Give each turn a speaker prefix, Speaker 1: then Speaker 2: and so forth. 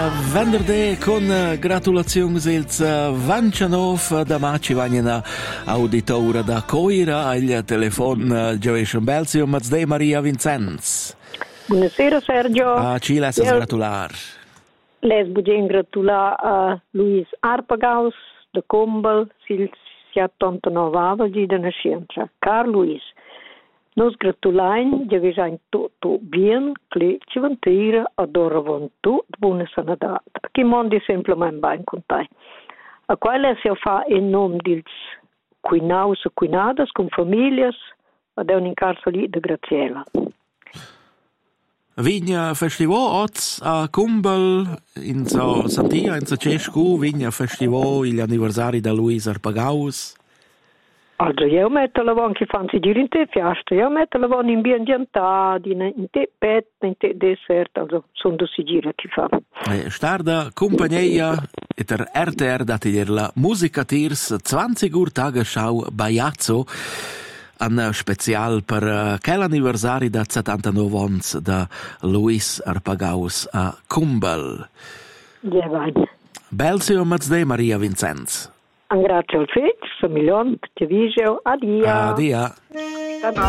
Speaker 1: Venerdì con gratulazioni ils Vancianov da Maci Vagnana auditora da Coira il telefon Gioestion Belzio Mazdei Maria Vincenz.
Speaker 2: Buonasera Sergio.
Speaker 1: Ci lascias gratular.
Speaker 2: Les bugen gratular a Luis Arpagaus de Combel sil 79 di de nascenza. Car Luis. Nos gratulain, ja wir sein tutto bien, che ci vantira adoravon tu, buona sanadat. Chi mondi semplicemente ben con te. A quale si fa in nome dils quinaus e quinadas, con famiglie, ad un incarso lì de Graziella.
Speaker 1: Vigna festival oz a Kumbel in so Santia, in so Cescu, vigna festival gli anniversari da Luis Arpagaus.
Speaker 2: Also io metto la von che fanno giri in te fiasta, io metto la von in ambientati, in te pet, in te dessert, also sono due giri che fa.
Speaker 1: Starda compagnia e der RTR datiger la musica tirs 20 Uhr Tagesschau Baiazzo an special per quell'anniversari da 79 ans da Luis Arpagaus a Kumbel.
Speaker 2: Ja, vai.
Speaker 1: Belzio Mazdei Maria Vincenz.
Speaker 2: Grazie al Fez, a milione, ti visio, adia.
Speaker 1: Adia.